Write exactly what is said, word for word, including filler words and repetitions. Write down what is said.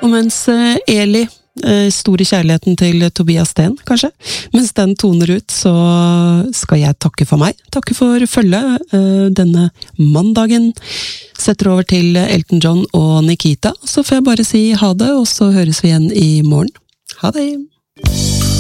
Og mens Eli, store kjærligheten til Tobias Sten, kanskje, mens den toner ut, så skal jeg takke for meg. Takke for følget denne mandagen. Setter over til Elton John og Nikita, så får jeg bare si ha det, og så høres vi igjen i morgen. Ha det!